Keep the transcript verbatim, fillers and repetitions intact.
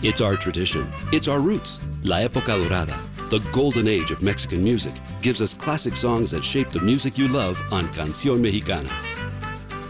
It's our tradition. It's our roots. La Época Dorada, the golden age of Mexican music, gives us classic songs that shape the music you love on Canción Mexicana.